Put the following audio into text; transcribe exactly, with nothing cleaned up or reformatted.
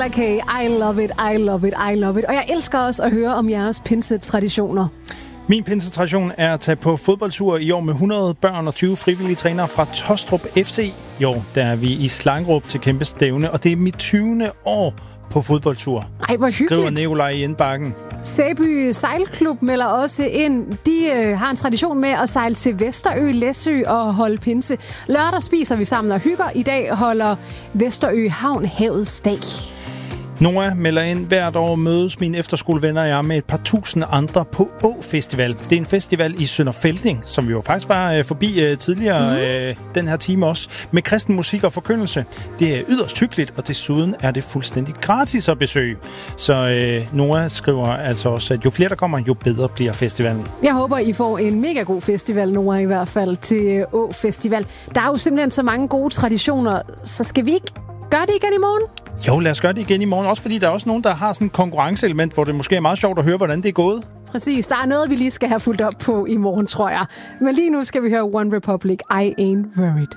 Mariah Carey, I love it, I love it, I love it. Og jeg elsker også at høre om jeres pinsetraditioner. Min pinsetradition er at tage på fodboldtur i år med hundrede børn og tyve frivillige trænere fra Tostrup F C. I år der er vi i Slangerup til kæmpe stævne, og det er mit tyvende år på fodboldtur. Ej, hvor hyggeligt. Skriver Nikolaj i indbakken. Sæby Sejlklub melder også ind. De øh, har en tradition med at sejle til Vesterø, Læsø og holde pinse. Lørdag spiser vi sammen og hygger. I dag holder Vesterø Havn Havets Dag. Noah melder ind, hvert år mødes mine efterskolevenner og jeg med et par tusind andre på Å Festival. Det er en festival i Sønder Felding, som vi jo faktisk var øh, forbi øh, tidligere mm. øh, den her time også, med kristen musik og forkyndelse. Det er yderst hyggeligt, og desuden er det fuldstændig gratis at besøge. Så øh, Noah skriver altså også, at jo flere der kommer, jo bedre bliver festivalen. Jeg håber, I får en mega god festival, Noah, i hvert fald til Å Festival. Der er jo simpelthen så mange gode traditioner, så skal vi ikke gøre det igen i morgen? Jo, lad os gøre det igen i morgen. Også fordi der er også nogen, der har sådan et konkurrenceelement, hvor det måske er meget sjovt at høre, hvordan det er gået. Præcis. Der er noget, vi lige skal have fulgt op på i morgen, tror jeg. Men lige nu skal vi høre One Republic, I Ain't Worried.